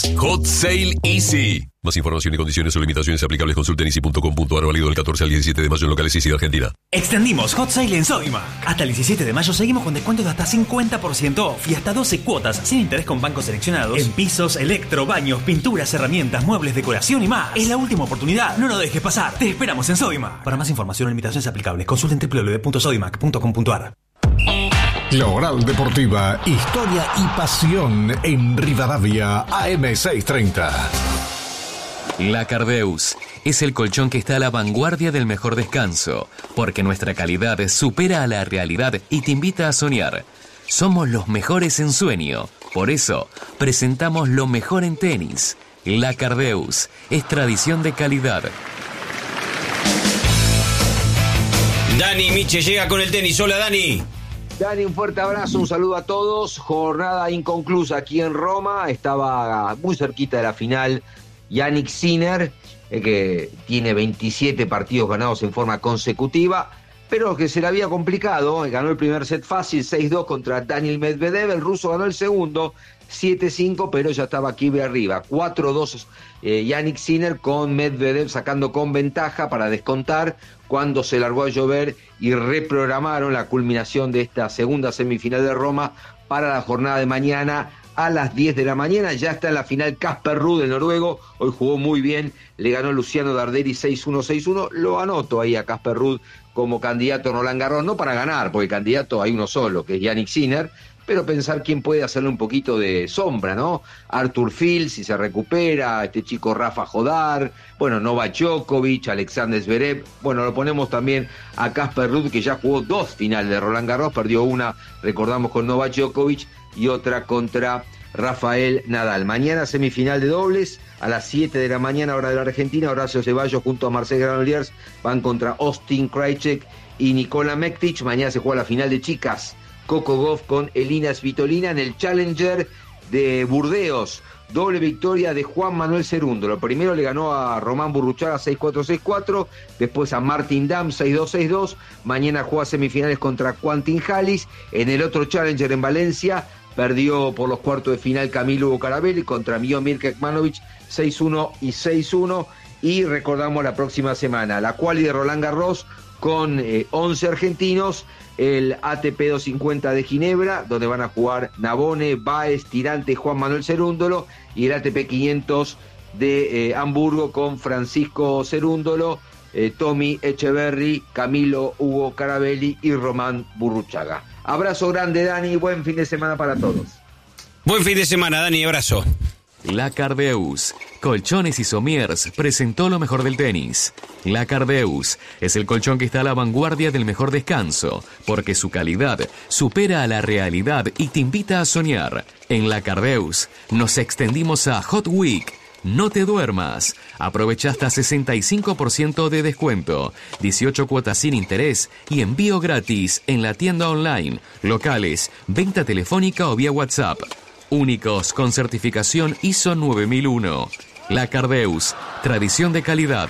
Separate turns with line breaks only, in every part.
Hot Sale Easy. Más información y condiciones o limitaciones aplicables consulta en easy.com.ar, válido del 14 al 17 de mayo en locales Easy de Argentina.
Extendimos Hot Sale en Sodimac. Hasta el 17 de mayo seguimos con descuentos de hasta 50% off y hasta 12 cuotas sin interés con bancos seleccionados en pisos, electro, baños, pinturas, herramientas, muebles, decoración y más. Es la última oportunidad. No lo dejes pasar. Te esperamos en Sodimac. Para más información o limitaciones aplicables, consulten www.sodimac.com.ar.
La Oral Deportiva, historia y pasión en Rivadavia, AM630.
La Cardeus es el colchón que está a la vanguardia del mejor descanso, porque nuestra calidad supera a la realidad y te invita a soñar. Somos los mejores en sueño, por eso presentamos lo mejor en tenis. La Cardeus es tradición de calidad.
Dani Miche llega con el tenis. Hola, Dani.
Dani, un fuerte abrazo, un saludo a todos. Jornada inconclusa aquí en Roma. Estaba muy cerquita de la final Jannik Sinner, que tiene 27 partidos ganados en forma consecutiva, pero que se le había complicado. Ganó el primer set fácil, 6-2 contra Daniil Medvedev. El ruso ganó el segundo, 7-5, pero ya estaba aquí arriba. 4-2 Jannik Sinner, con Medvedev sacando con ventaja para descontar cuando se largó a llover y reprogramaron la culminación de esta segunda semifinal de Roma para la jornada de mañana a las 10 de la mañana. Ya está en la final Casper Ruud, el noruego. Hoy jugó muy bien, le ganó Luciano Darderi 6-1, 6-1. Lo anoto ahí a Casper Ruud como candidato a Roland Garros, no para ganar, porque candidato hay uno solo, que es Jannik Sinner, pero pensar quién puede hacerle un poquito de sombra, ¿no? Arthur Fils, si se recupera, este chico Rafa Jodar, bueno, Novak Djokovic, Alexander Zverev. Bueno, lo ponemos también a Casper Ruud, que ya jugó 2 finales de Roland Garros, perdió una, recordamos, con Novak Djokovic, y otra contra Rafael Nadal. Mañana semifinal de dobles, a las 7 de la mañana, hora de la Argentina. Horacio Ceballos junto a Marcel Granollers van contra Austin Krajicek y Nikola Mektic. Mañana se juega la final de chicas, Coco Gauff con Elina Svitolina en el Challenger de Burdeos. Doble victoria de Juan Manuel Cerúndolo. Primero le ganó a Román Burruchaga 6-4, 6-4. Después a Martin Dam 6-2, 6-2. Mañana juega semifinales contra Quentin Halys. En el otro Challenger en Valencia perdió por los cuartos de final Camilo Hugo Carabelli contra Miomir Kekmanovic 6-1 y 6-1. Y recordamos la próxima semana la quali de Roland Garros con 11 argentinos, el ATP 250 de Ginebra, donde van a jugar Nabone, Baez, Tirante, Juan Manuel Cerúndolo, y el ATP 500 de Hamburgo con Francisco Cerúndolo, Tommy Echeverry, Camilo Hugo Carabelli y Román Burruchaga. Abrazo grande, Dani, buen fin de semana para todos.
Buen fin de semana, Dani, abrazo.
La Cardeus, Colchones y Somiers, presentó lo mejor del tenis. La Cardeus es el colchón que está a la vanguardia del mejor descanso, porque su calidad supera a la realidad y te invita a soñar. En La Cardeus nos extendimos a Hot Week. No te duermas. Aprovecha hasta 65% de descuento, 18 cuotas sin interés y envío gratis en la tienda online, locales, venta telefónica o vía WhatsApp. Únicos con certificación ISO 9001. La Cardeus, tradición de calidad.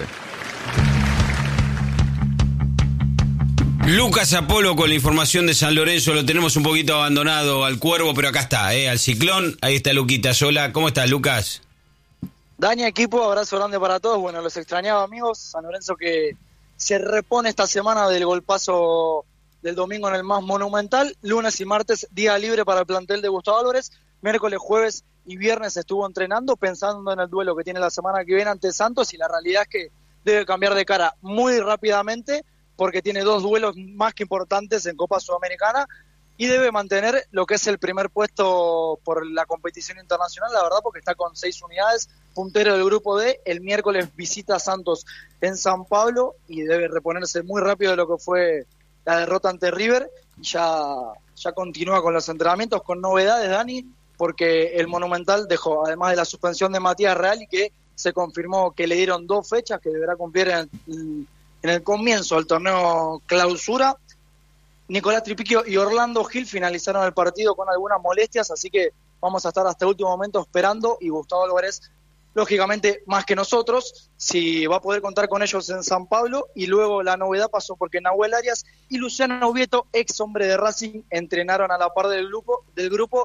Lucas Apolo con la información de San Lorenzo. Lo tenemos un poquito abandonado al Cuervo, pero acá está, al Ciclón. Ahí está Luquita Sola. ¿Cómo estás, Lucas?
Dani, equipo, abrazo grande para todos. Bueno, los extrañaba, amigos. San Lorenzo que se repone esta semana del golpazo del domingo en el más monumental. Lunes y martes, día libre para el plantel de Gustavo Álvarez. Miércoles, jueves y viernes estuvo entrenando pensando en el duelo que tiene la semana que viene ante Santos, y la realidad es que debe cambiar de cara muy rápidamente porque tiene 2 duelos más que importantes en Copa Sudamericana y debe mantener lo que es el primer puesto por la competición internacional, la verdad, porque está con 6 unidades, puntero del grupo D. El miércoles visita a Santos en San Pablo y debe reponerse muy rápido de lo que fue la derrota ante River. Ya continúa con los entrenamientos, con novedades, Dani, porque el Monumental dejó, además de la suspensión de Matías Real, y que se confirmó que le dieron 2 fechas que deberá cumplir en el comienzo del torneo clausura. Nicolás Tripiquio y Orlando Gil finalizaron el partido con algunas molestias, así que vamos a estar hasta el último momento esperando, y Gustavo Álvarez, lógicamente, más que nosotros, si va a poder contar con ellos en San Pablo. Y luego la novedad pasó porque Nahuel Arias y Luciano Ubieto, ex hombre de Racing, entrenaron a la par del grupo,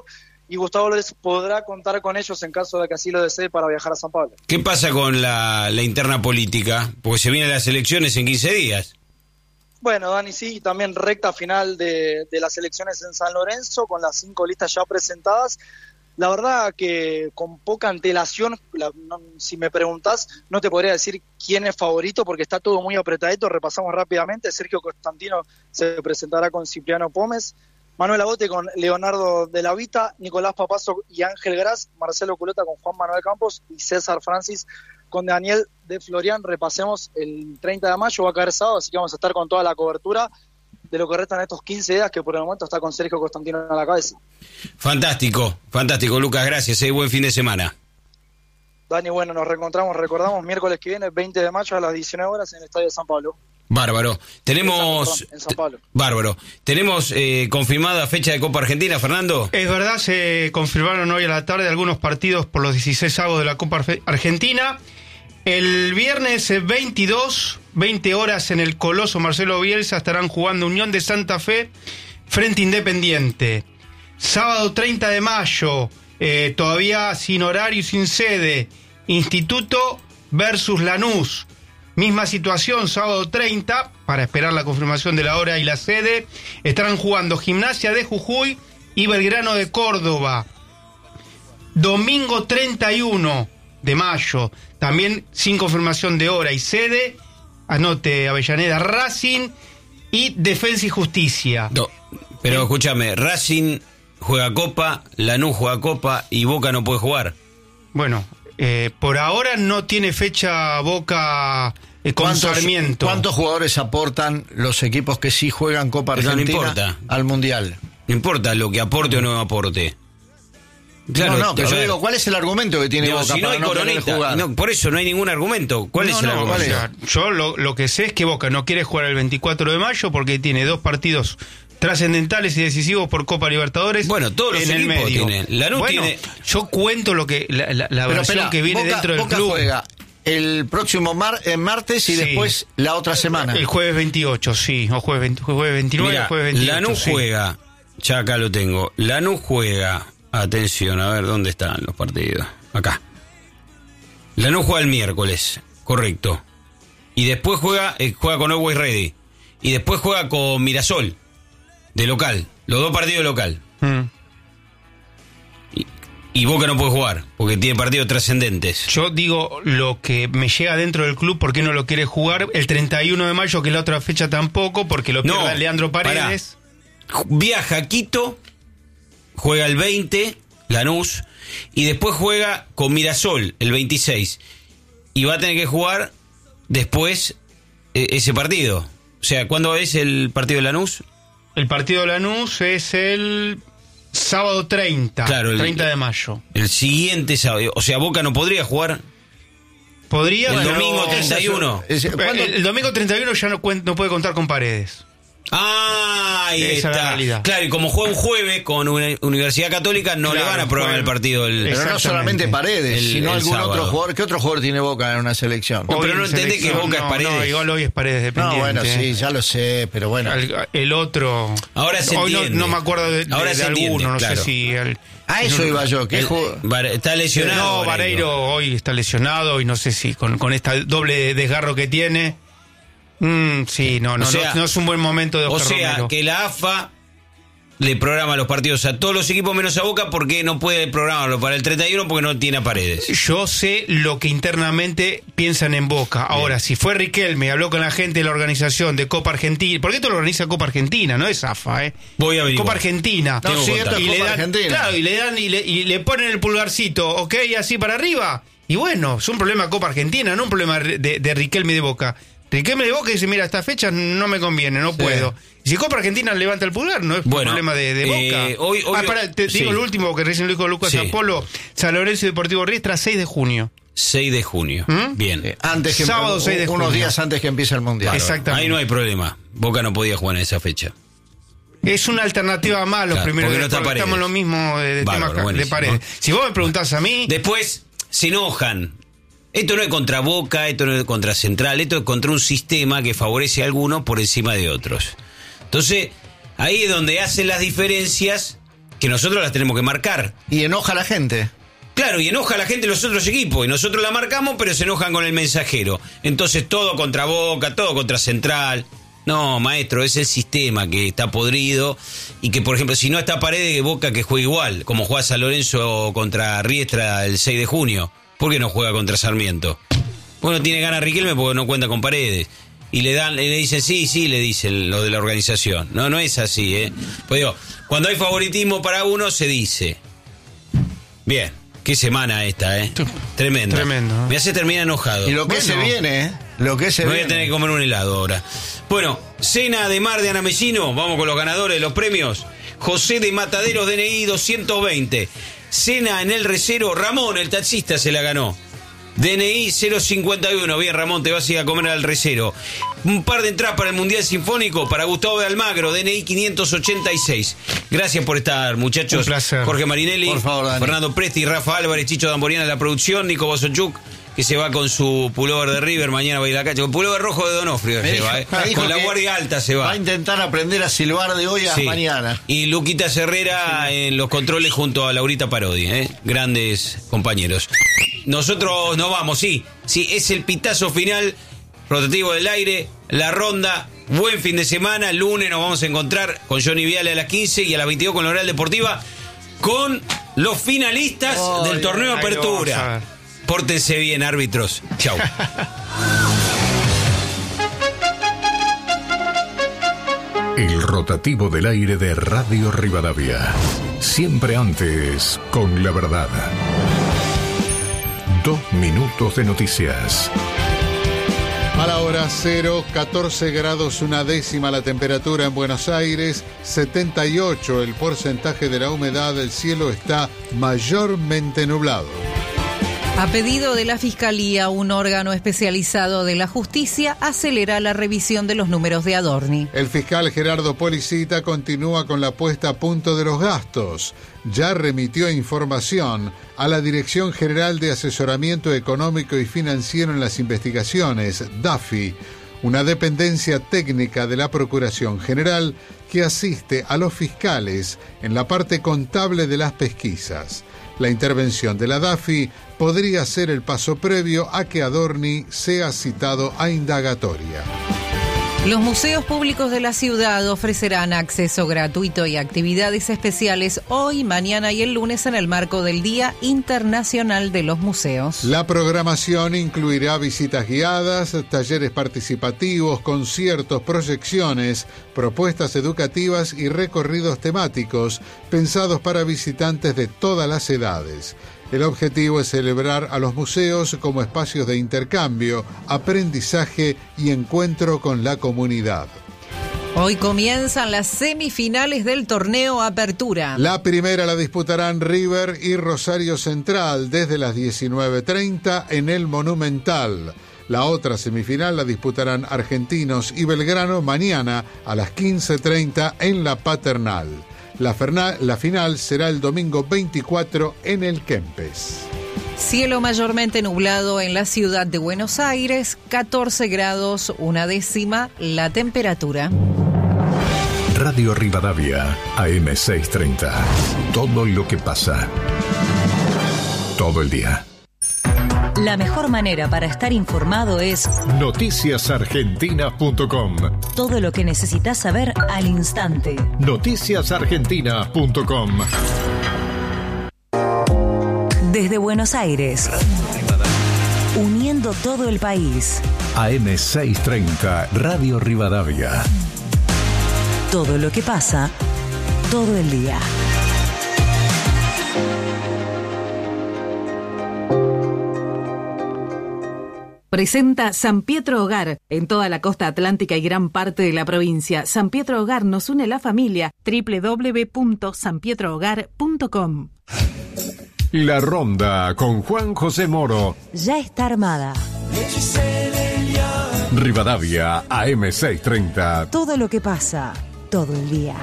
y Gustavo López podrá contar con ellos en caso de que así lo desee para viajar a San Pablo.
¿Qué pasa con la interna política? Porque se vienen las elecciones en 15 días.
Bueno, Dani, sí, también recta final de las elecciones en San Lorenzo, con las 5 listas ya presentadas. La verdad que con poca antelación, si me preguntás, no te podría decir quién es favorito porque está todo muy apretadito. Repasamos rápidamente. Sergio Constantino se presentará con Cipriano Pómez, Manuel Agote con Leonardo de la Vita, Nicolás Papazo y Ángel Gras, Marcelo Culota con Juan Manuel Campos y César Francis con Daniel de Florian. Repasemos, el 30 de mayo va a caer sábado, así que vamos a estar con toda la cobertura de lo que restan estos 15 días, que por el momento está con Sergio Constantino a la cabeza.
Fantástico, Lucas, gracias, buen fin de semana.
Dani, bueno, nos reencontramos, recordamos, miércoles que viene, 20 de mayo a las 19 horas en el Estadio de San Pablo.
Bárbaro. Tenemos
en San Pablo.
Bárbaro. Tenemos confirmada fecha de Copa Argentina, Fernando.
Es verdad, se confirmaron hoy a la tarde algunos partidos por los 16avos de la Copa Argentina. El viernes 22, 20 horas en el Coloso Marcelo Bielsa estarán jugando Unión de Santa Fe frente Independiente. Sábado 30 de mayo, todavía sin horario y sin sede, Instituto versus Lanús. Misma situación, sábado 30, para esperar la confirmación de la hora y la sede, estarán jugando Gimnasia de Jujuy y Belgrano de Córdoba. Domingo 31 de mayo, también sin confirmación de hora y sede, anote Avellaneda, Racing y Defensa y Justicia.
No, pero escúchame, Racing juega Copa, Lanús juega Copa y Boca no puede jugar.
Bueno, por ahora no tiene fecha Boca con Sarmiento.
¿Cuántos jugadores aportan los equipos que sí juegan Copa Argentina al Mundial?
No importa lo que aporte o no aporte. Claro,
pero yo digo, ¿cuál es el argumento que tiene Boca
si no
para
hay
no querer jugar?
No, por eso no hay ningún argumento. ¿Cuál es el argumento?
O sea, yo lo que sé es que Boca no quiere jugar el 24 de mayo porque tiene 2 partidos trascendentales y decisivos por Copa Libertadores.
Bueno, todos los equipos tienen. Lanús tiene.
Yo cuento lo que la versión que viene
Boca,
dentro del
Boca
club.
Juega el próximo martes y después la otra semana.
El jueves 28, sí, o jueves 29,
Mirá,
jueves 28.
Lanús juega, ya acá lo tengo. Lanús juega, atención, a ver dónde están los partidos. Acá. Lanús juega el miércoles, correcto. Y después juega con Always Ready. Y después juega con Mirasol, de local. Los 2 partidos de local. Y Boca no puede jugar, porque tiene partidos trascendentes.
Yo digo lo que me llega dentro del club, ¿por qué no lo quiere jugar? El 31 de mayo, que la otra fecha tampoco, porque lo pierde Leandro Paredes.
Viaja a Quito, juega el 20, Lanús, y después juega con Mirasol, el 26. Y va a tener que jugar después ese partido. O sea, ¿cuándo es el partido de Lanús?
El partido de Lanús es el sábado 30, claro, 30 de mayo.
El siguiente sábado. O sea, Boca no podría jugar.
Podría.
El domingo 31.
El domingo 31 ya no puede contar con Paredes.
Ah, ahí
esa
está.
Es la realidad.
Claro, y como juega un jueves con una Universidad Católica, no le van a programar el partido.
Pero no solamente Paredes, sino algún otro jugador. ¿Qué otro jugador tiene Boca en una selección?
No, pero no entendés que Boca es Paredes.
No, igual hoy es Paredes dependiente.
No, bueno, sí, ya lo sé, pero bueno.
El otro.
Ahora se entiende.
No me acuerdo de alguno, no sé si.
A eso iba yo.
Está lesionado.
No, Vareiro hoy está lesionado y no sé si con esta doble desgarro que tiene. Sí, no es un buen momento de Oscar Romero.
Que la AFA le programa los partidos a todos los equipos menos a Boca porque no puede programarlo para el 31 porque no tiene a Paredes.
Yo sé lo que internamente piensan en Boca. Ahora, si fue Riquelme y habló con la gente de la organización de Copa Argentina, porque esto lo organiza Copa Argentina, no es AFA,
Voy a averiguar.
Copa Argentina.
No, sí, esto es Copa Argentina.
Claro, y le ponen el pulgarcito, ok, así para arriba. Y bueno, es un problema de Copa Argentina, no un problema de Riquelme y de Boca. Riquelme de Boca dice, mira, esta fecha no me conviene, no puedo. Y si Copa Argentina levanta el pulgar, no es problema de Boca.
Hoy,
te digo el último que recién lo dijo Lucas Apolo, San Lorenzo y Deportivo Riestra, 6 de junio.
6 de junio, bien.
Sábado 6 de junio. Unos días antes que empiece el Mundial.
Exactamente.
Ahí no hay problema, Boca no podía jugar en esa fecha.
Es una alternativa más los primeros días, porque estamos en lo mismo de tema de Paredes. Si vos me preguntás a mí...
Después se enojan. Esto no es contra Boca, esto no es contra Central, esto es contra un sistema que favorece a algunos por encima de otros. Entonces, ahí es donde hacen las diferencias que nosotros las tenemos que marcar.
Y enoja a la gente.
Claro, y enoja a la gente de los otros equipos, y nosotros la marcamos, pero se enojan con el Mensajero. Entonces todo contra Boca, todo contra Central. No, maestro, es el sistema que está podrido, y que, por ejemplo, si no está Paredes, Boca que juegue igual, como juega San Lorenzo contra Riestra el 6 de junio. ¿Por qué no juega contra Sarmiento? Bueno, tiene ganas Riquelme porque no cuenta con Paredes. Y le dicen sí, le dicen lo de la organización. No es así, ¿eh? Pues digo, cuando hay favoritismo para uno, se dice. Bien. Qué semana esta, Tremendo.
Tremendo.
Me hace terminar enojado.
Y lo que se viene, Lo que se
Me voy a tener que comer un helado ahora. Bueno, cena de mar de Ana Messino. Vamos con los ganadores de los premios. José de Mataderos, DNI 220. Cena en el Recero. Ramón, el taxista, se la ganó. DNI 051. Bien, Ramón, te vas a ir a comer al Recero. Un par de entradas para el Mundial Sinfónico para Gustavo de Almagro, DNI 586. Gracias por estar, muchachos.
Un placer.
Jorge Marinelli,
por favor, Dani.
Fernando Presti, Rafa Álvarez, Chicho Damboriana en la producción, Nico Bosochuk, que se va con su pullover de River, mañana va a ir a la cancha. Con pullover rojo de Donofrio se va, con la guardia alta se va.
Va a intentar aprender a silbar de hoy a mañana.
Y Luquita Herrera en los controles junto a Laurita Parodi, grandes compañeros. Nosotros nos vamos, sí, es el pitazo final, rotativo del aire, la ronda. Buen fin de semana, el lunes nos vamos a encontrar con Johnny Viale a las 15 y a las 22 con la Oral Deportiva, con los finalistas del torneo Apertura. Pórtense bien, árbitros. Chau.
El rotativo del aire de Radio Rivadavia. Siempre antes, con la verdad. 2 minutos de noticias.
A la hora 0, 14 grados 1/10 la temperatura en Buenos Aires, 78 el porcentaje de la humedad, el cielo está mayormente nublado.
A pedido de la Fiscalía, un órgano especializado de la justicia acelera la revisión de los números de Adorni.
El fiscal Gerardo Policita continúa con la puesta a punto de los gastos. Ya remitió información a la Dirección General de Asesoramiento Económico y Financiero en las Investigaciones, DAFI, una dependencia técnica de la Procuración General que asiste a los fiscales en la parte contable de las pesquisas. La intervención de la DAFI podría ser el paso previo a que Adorni sea citado a indagatoria.
Los museos públicos de la ciudad ofrecerán acceso gratuito y actividades especiales hoy, mañana y el lunes en el marco del Día Internacional de los Museos.
La programación incluirá visitas guiadas, talleres participativos, conciertos, proyecciones, propuestas educativas y recorridos temáticos pensados para visitantes de todas las edades. El objetivo es celebrar a los museos como espacios de intercambio, aprendizaje y encuentro con la comunidad.
Hoy comienzan las semifinales del torneo Apertura.
La primera la disputarán River y Rosario Central desde las 19:30 en el Monumental. La otra semifinal la disputarán Argentinos y Belgrano mañana a las 15:30 en la Paternal. La final será el domingo 24 en el Kempes.
Cielo mayormente nublado en la ciudad de Buenos Aires, 14 grados 1/10 la temperatura.
Radio Rivadavia, AM 630. Todo lo que pasa. Todo el día.
La mejor manera para estar informado es
noticiasargentina.com.
Todo lo que necesitas saber al instante.
Noticiasargentina.com.
Desde Buenos Aires, uniendo todo el país.
AM 630, Radio Rivadavia.
Todo lo que pasa, todo el día.
Presenta San Pietro Hogar, en toda la costa atlántica y gran parte de la provincia. San Pietro Hogar nos une la familia. www.sanpietrohogar.com.
La Ronda con Juan José Moro.
Ya está armada.
Rivadavia, AM 630.
Todo lo que pasa, todo el día.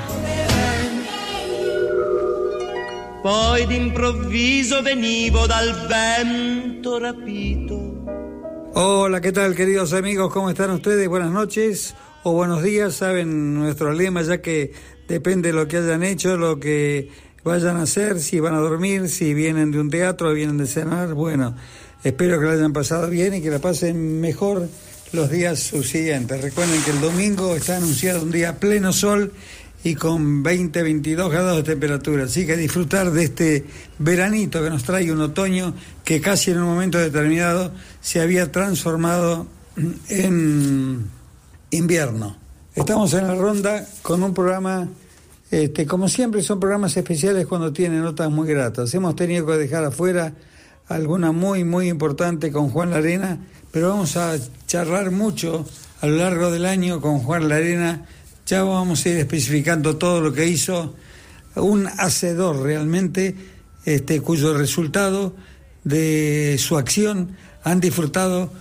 Poi d'improvviso venivo dal vento rapito.
Hola, ¿qué tal, queridos amigos? ¿Cómo están ustedes? Buenas noches o buenos días. Saben nuestro lema, ya que depende de lo que hayan hecho, lo que vayan a hacer, si van a dormir, si vienen de un teatro, vienen de cenar. Bueno, espero que lo hayan pasado bien y que la pasen mejor los días subsiguientes. Recuerden que el domingo está anunciado un día pleno sol y con 20, 22 grados de temperatura. Así que disfrutar de este veranito que nos trae un otoño que casi en un momento determinado se había transformado en invierno. Estamos en la ronda con un programa, como siempre son programas especiales cuando tienen notas muy gratas. Hemos tenido que dejar afuera alguna muy, muy importante con Juan Larena, pero vamos a charlar mucho a lo largo del año con Juan Larena. Ya vamos a ir especificando todo lo que hizo, un hacedor realmente, cuyo resultado de su acción han disfrutado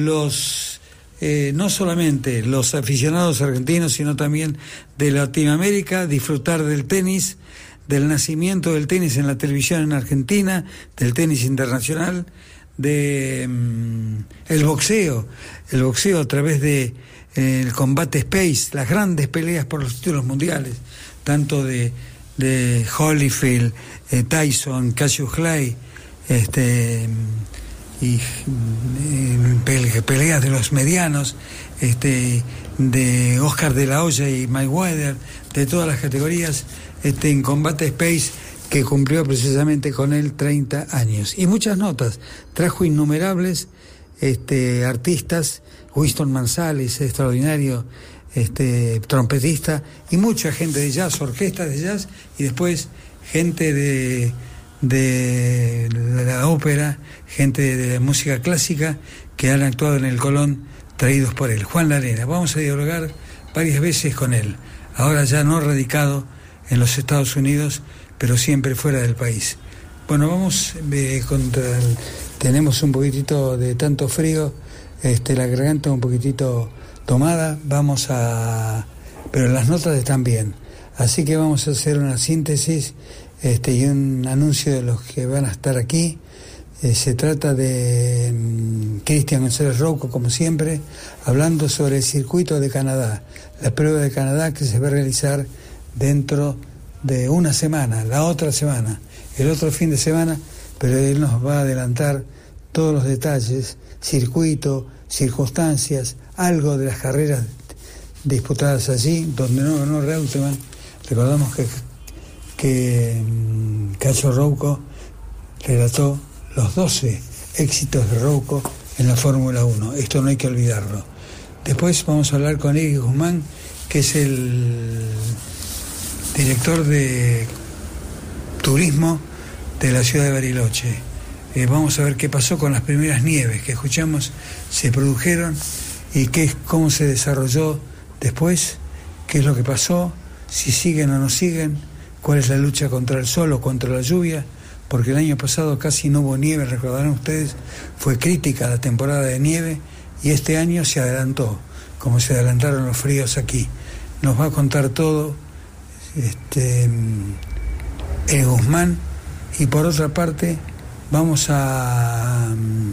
no solamente los aficionados argentinos, sino también de Latinoamérica, disfrutar del tenis, del nacimiento del tenis en la televisión en Argentina, del tenis internacional, de el boxeo a través de el combate Space, las grandes peleas por los títulos mundiales, tanto de Holyfield, Tyson, Cassius Clay, y peleas de los medianos, de Oscar de la Hoya y Mayweather, de todas las categorías, en combate Space, que cumplió precisamente con él 30 años. Y muchas notas, trajo innumerables artistas, Winston Marsalis, extraordinario trompetista, y mucha gente de jazz, orquestas de jazz, y después gente de la ópera, gente de la música clásica que han actuado en el Colón, traídos por él. Juan Larena, vamos a dialogar varias veces con él, ahora ya no radicado en los Estados Unidos, pero siempre fuera del país. Bueno, vamos tenemos un poquitito de tanto frío, la garganta un poquitito tomada, pero las notas están bien, así que vamos a hacer una síntesis y un anuncio de los que van a estar aquí. Se trata de Cristian González Rouco, como siempre, hablando sobre el circuito de Canadá, la prueba de Canadá que se va a realizar dentro de una semana, la otra semana, el otro fin de semana, pero él nos va a adelantar todos los detalles, circuito, circunstancias, algo de las carreras disputadas allí, donde no ganó Reutemann. Recordamos que Cacho Rouco relató los 12 éxitos de Rouco en la Fórmula 1. Esto no hay que olvidarlo. Después vamos a hablar con Eric Guzmán, que es el director de turismo de la ciudad de Bariloche. Vamos a ver qué pasó con las primeras nieves que escuchamos, se produjeron, y cómo se desarrolló después, qué es lo que pasó, si siguen o no siguen, cuál es la lucha contra el sol o contra la lluvia, porque el año pasado casi no hubo nieve, recordarán ustedes, fue crítica la temporada de nieve, y este año se adelantó, como se adelantaron los fríos aquí. Nos va a contar todo el Guzmán, y por otra parte vamos a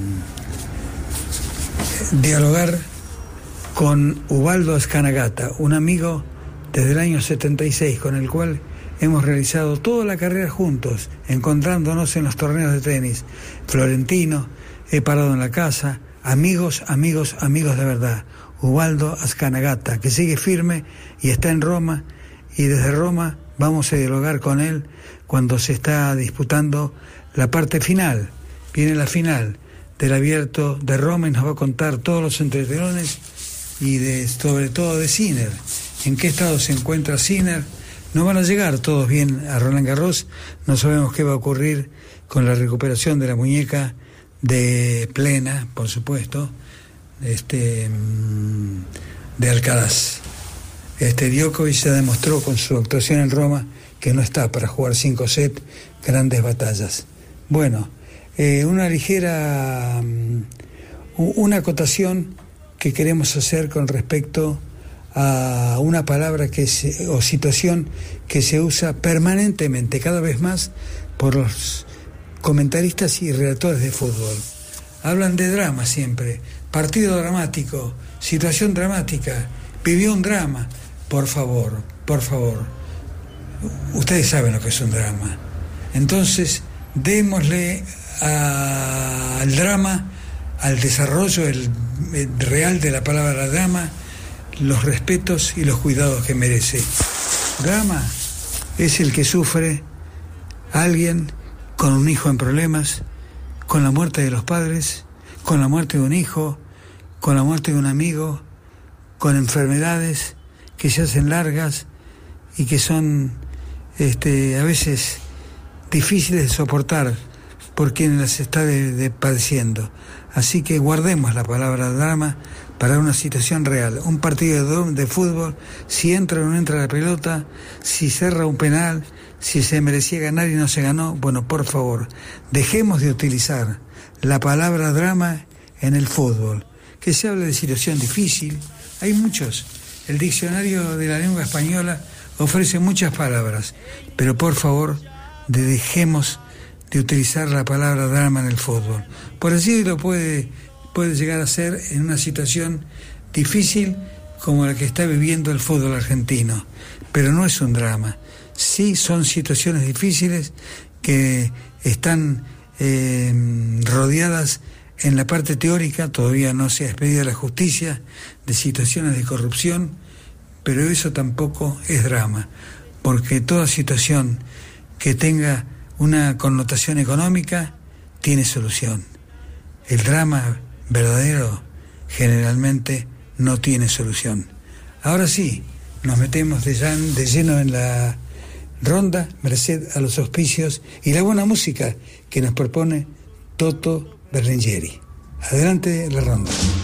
dialogar con Ubaldo Ascanagata, un amigo desde el año 76 con el cual hemos realizado toda la carrera juntos, encontrándonos en los torneos de tenis. Florentino, he parado en la casa, amigos de verdad. Ubaldo Ascanagata, que sigue firme y está en Roma, y desde Roma vamos a dialogar con él cuando se está disputando la parte final. Viene la final del Abierto de Roma y nos va a contar todos los entretelones y sobre todo de Sinner. ¿En qué estado se encuentra Sinner? No van a llegar todos bien a Roland Garros, no sabemos qué va a ocurrir con la recuperación de la muñeca de Plena, por supuesto, de Alcaraz. Djokovic se demostró con su actuación en Roma que no está para jugar 5 sets, grandes batallas. Bueno, una acotación que queremos hacer con respecto a una palabra o situación que se usa permanentemente, cada vez más, por los comentaristas y relatores de fútbol. Hablan de drama siempre, partido dramático, situación dramática, vivió un drama. Por favor, Ustedes saben lo que es un drama. Entonces, démosle al drama, al desarrollo el real de la palabra drama, los respetos y los cuidados que merece. Drama es el que sufre alguien con un hijo en problemas, con la muerte de los padres, con la muerte de un hijo, con la muerte de un amigo, con enfermedades que se hacen largas y que son a veces difíciles de soportar por quien las está padeciendo. Así que guardemos la palabra drama para una situación real. Un partido de fútbol, si entra o no entra la pelota, si cerra un penal, si se merecía ganar y no se ganó, bueno, por favor, dejemos de utilizar la palabra drama en el fútbol. Que se hable de situación difícil, hay muchos. El diccionario de la lengua española ofrece muchas palabras, pero por favor, dejemos de utilizar la palabra drama en el fútbol. Por así lo puede llegar a ser en una situación difícil como la que está viviendo el fútbol argentino, pero no es un drama. Sí son situaciones difíciles que están rodeadas en la parte teórica, todavía no se ha expedido a la justicia, de situaciones de corrupción, pero eso tampoco es drama, porque toda situación que tenga una connotación económica tiene solución. El drama verdadero generalmente no tiene solución. Ahora sí, nos metemos de lleno en la ronda, merced a los auspicios y la buena música que nos propone Toto Berlingeri. Adelante la ronda.